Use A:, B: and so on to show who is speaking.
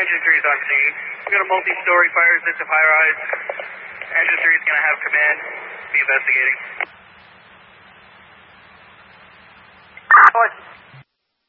A: Engine 3 is on scene. We got a multi-story fire resistant high-rise. Engine 3 is going to have command. Be investigating.